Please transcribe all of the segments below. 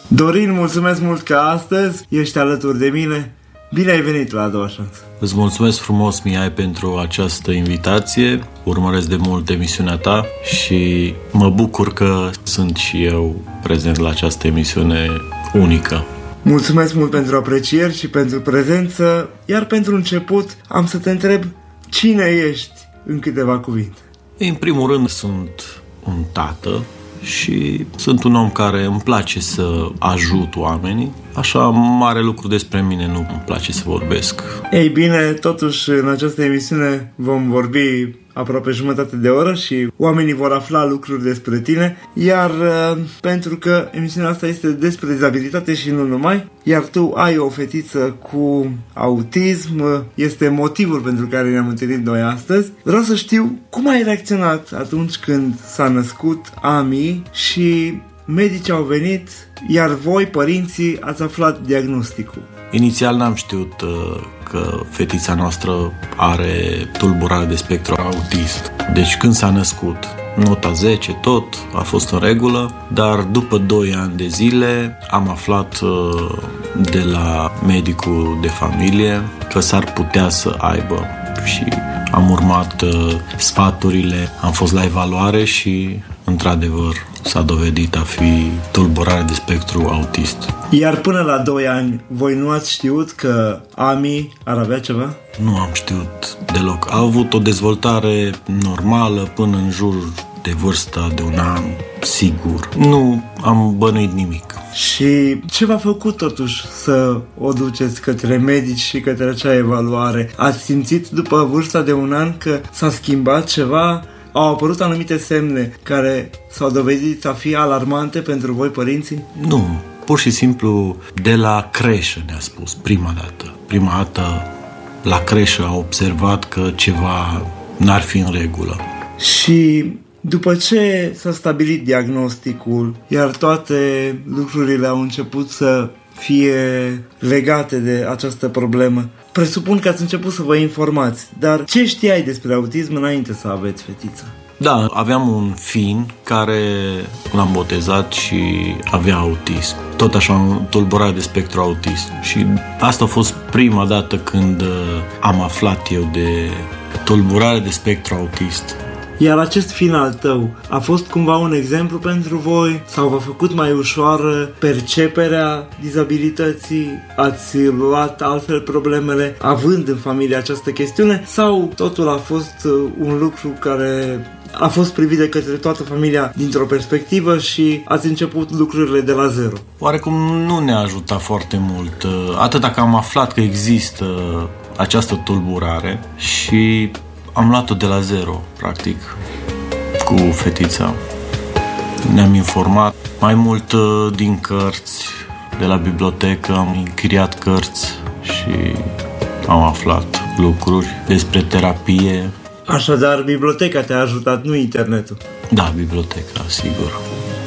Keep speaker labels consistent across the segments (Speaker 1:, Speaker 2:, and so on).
Speaker 1: Dorin, mulțumesc mult că astăzi ești alături de mine. Bine ai venit la A Doua Șansă.
Speaker 2: Îți mulțumesc frumos, Mihai, pentru această invitație. Urmăresc de mult emisiunea ta și mă bucur că sunt și eu prezent la această emisiune unică.
Speaker 1: Mulțumesc mult pentru aprecieri și pentru prezență, iar pentru început am să te întreb cine ești în câteva cuvinte.
Speaker 2: În primul rând sunt un tată și sunt un om care îmi place să ajut oamenii. Așa mare lucru despre mine nu îmi place să vorbesc.
Speaker 1: Ei bine, totuși în această emisiune vom vorbi aproape jumătate de oră și oamenii vor afla lucruri despre tine, iar pentru că emisiunea asta este despre dizabilitate și nu numai, iar tu ai o fetiță cu autism, este motivul pentru care ne-am întâlnit noi astăzi. Vreau să știu cum ai reacționat atunci când s-a născut Ami și medicii au venit, iar voi, părinții, ați aflat diagnosticul.
Speaker 2: Inițial n-am știut că fetița noastră are tulburare de spectru autist. Deci când s-a născut, nota 10, tot a fost în regulă, dar după 2 ani de zile am aflat de la medicul de familie că s-ar putea să aibă și am urmat sfaturile, am fost la evaluare și într-adevăr s-a dovedit a fi tulburare de spectru autist.
Speaker 1: Iar până la 2 ani, voi nu ați știut că Ami ar avea ceva?
Speaker 2: Nu am știut deloc. A avut o dezvoltare normală până în jur de vârsta de 1 an, sigur. Nu am bănuit nimic.
Speaker 1: Și ce v-a făcut totuși să o duceți către medici și către acea evaluare? Ați simțit după vârsta de 1 an că s-a schimbat ceva? Au apărut anumite semne care s-au dovedit a fi alarmante pentru voi, părinții?
Speaker 2: Nu, pur și simplu de la creșă ne-a spus prima dată. Prima dată la creșă a observat că ceva n-ar fi în regulă.
Speaker 1: Și după ce s-a stabilit diagnosticul, iar toate lucrurile au început să fie legate de această problemă, presupun că ați început să vă informați, dar ce știai despre autism înainte să aveți fetița?
Speaker 2: Da, aveam un fin care l-am botezat și avea autism. Tot așa, tulburare de spectru autist. Și asta a fost prima dată când am aflat eu de tulburare de spectru autist.
Speaker 1: Iar acest fin al tău a fost cumva un exemplu pentru voi? Sau v-a făcut mai ușoară perceperea dizabilității? Ați luat altfel problemele având în familie această chestiune? Sau totul a fost un lucru care a fost privit de către toată familia dintr-o perspectivă și ați început lucrurile de la zero?
Speaker 2: Oarecum nu ne-a ajutat foarte mult. Atâta că am aflat că există această tulburare și am luat-o de la zero, practic, cu fetița. Ne-am informat mai mult din cărți, de la bibliotecă, am închiriat cărți și am aflat lucruri despre terapie.
Speaker 1: Așadar, biblioteca te-a ajutat, nu internetul?
Speaker 2: Da, biblioteca, sigur.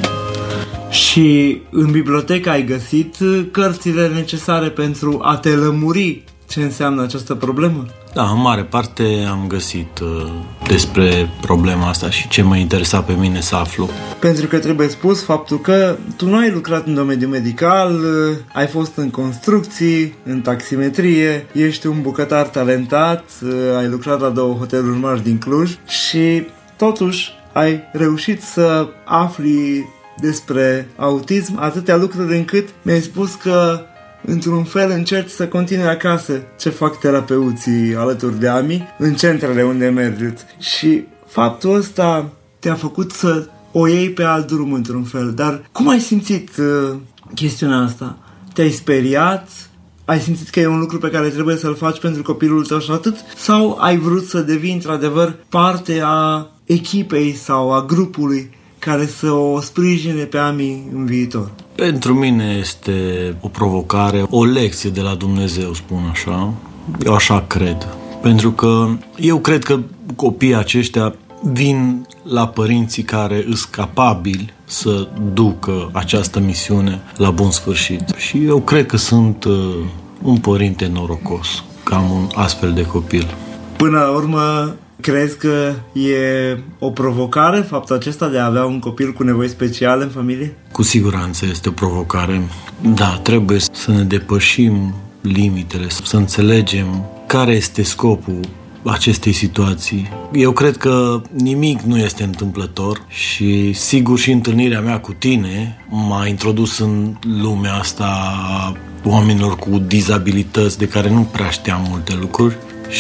Speaker 1: Și în bibliotecă ai găsit cărțile necesare pentru a te lămuri ce înseamnă această problemă?
Speaker 2: Da, în mare parte am găsit despre problema asta și ce mă interesa pe mine să aflu.
Speaker 1: Pentru că trebuie spus faptul că tu nu ai lucrat în domeniul medical, ai fost în construcții, în taximetrie, ești un bucătar talentat, ai lucrat la 2 hoteluri mari din Cluj și totuși ai reușit să afli despre autism atâtea lucruri încât mi-ai spus că într-un fel încerci să continui acasă ce fac terapeuții alături de Ami în centrele unde mergeți. Și faptul ăsta te-a făcut să o iei pe alt drum într-un fel. Dar cum ai simțit chestiunea asta? Te-ai speriat? Ai simțit că e un lucru pe care trebuie să-l faci pentru copilul tău și atât? Sau ai vrut să devii într-adevăr parte a echipei sau a grupului care să o sprijine pe Ami în viitor?
Speaker 2: Pentru mine este o provocare, o lecție de la Dumnezeu, spun așa. Eu așa cred. Pentru că eu cred că copiii aceștia vin la părinții care îs capabili să ducă această misiune la bun sfârșit. Și eu cred că sunt un părinte norocos, că am un astfel de copil.
Speaker 1: Până la urmă, crezi că e o provocare faptul acesta de a avea un copil cu nevoi speciale în familie?
Speaker 2: Cu siguranță este o provocare. Da, trebuie să ne depășim limitele, să înțelegem care este scopul acestei situații. Eu cred că nimic nu este întâmplător și sigur și întâlnirea mea cu tine m-a introdus în lumea asta a oamenilor cu dizabilități de care nu prea știam multe lucruri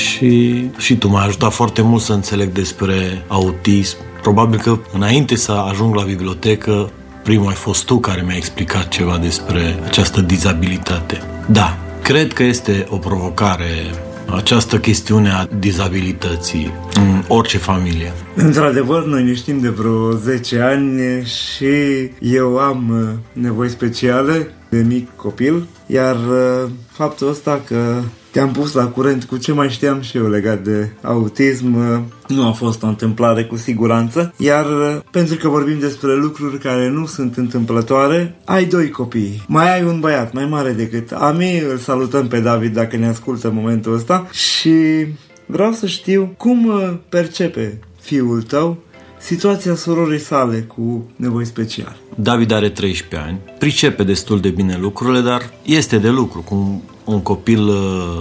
Speaker 2: și tu m-ai ajutat foarte mult să înțeleg despre autism. Probabil că înainte să ajung la bibliotecă, primul ai fost tu care mi-a explicat ceva despre această dizabilitate. Da, cred că este o provocare această chestiune a dizabilității în orice familie.
Speaker 1: Într-adevăr, noi ne știm de vreo 10 ani și eu am nevoi speciale de mic copil, iar faptul ăsta că te-am pus la curent cu ce mai știam și eu legat de autism nu a fost o întâmplare cu siguranță, iar pentru că vorbim despre lucruri care nu sunt întâmplătoare, ai 2 copii, mai ai un băiat mai mare decât Ami, îl salutăm pe David dacă ne ascultă în momentul ăsta și vreau să știu cum percepe fiul tău situația surorii sale cu nevoi speciale.
Speaker 2: David are 13 ani, pricepe destul de bine lucrurile, dar este de lucru cu un copil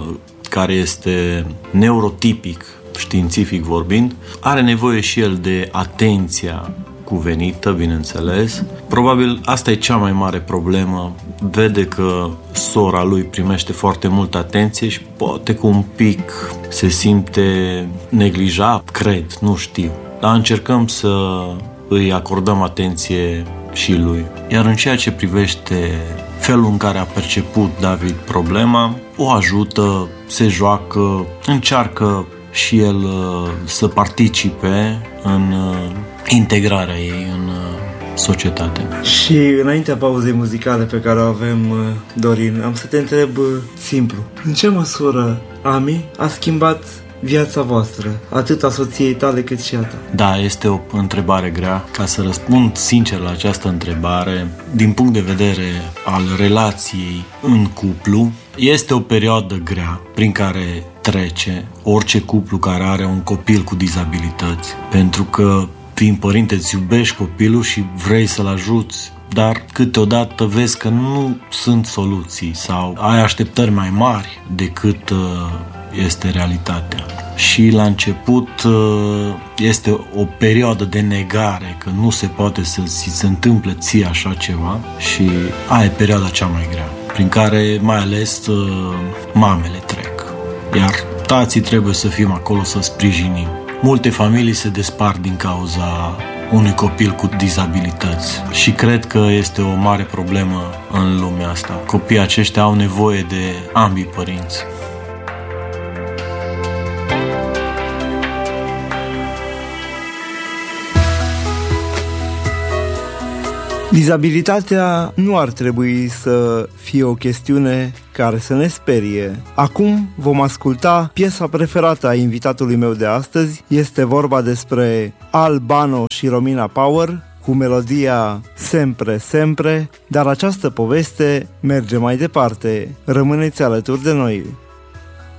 Speaker 2: care este neurotipic, științific vorbind, are nevoie și el de atenția cuvenită, bineînțeles. Probabil asta e cea mai mare problemă. Vede că sora lui primește foarte multă atenție și poate că un pic se simte neglijat, cred, nu știu. Dar încercăm să îi acordăm atenție și lui. Iar în ceea ce privește felul în care a perceput David problema, o ajută, se joacă, încearcă și el să participe în integrarea ei în societate.
Speaker 1: Și înaintea pauzei muzicale pe care o avem, Dorin, am să te întreb simplu. În ce măsură Ami a schimbat viața voastră, atât a soției tale cât și a ta?
Speaker 2: Da, este o întrebare grea. Ca să răspund sincer la această întrebare, din punct de vedere al relației în cuplu, este o perioadă grea prin care trece orice cuplu care are un copil cu dizabilități, pentru că fiind părinte îți iubești copilul și vrei să-l ajuți, dar câteodată vezi că nu sunt soluții sau ai așteptări mai mari decât este realitatea. Și la început este o perioadă de negare, că nu se poate să se întâmple ție așa ceva și aia e perioada cea mai grea, prin care mai ales mamele trec. Iar tații trebuie să fim acolo să sprijinim. Multe familii se despart din cauza unui copil cu dizabilități și cred că este o mare problemă în lumea asta. Copiii aceștia au nevoie de ambii părinți.
Speaker 1: Dizabilitatea nu ar trebui să fie o chestiune care să ne sperie. Acum vom asculta piesa preferată a invitatului meu de astăzi. Este vorba despre Albano și Romina Power cu melodia Sempre, Sempre, dar această poveste merge mai departe. Rămâneți alături de noi!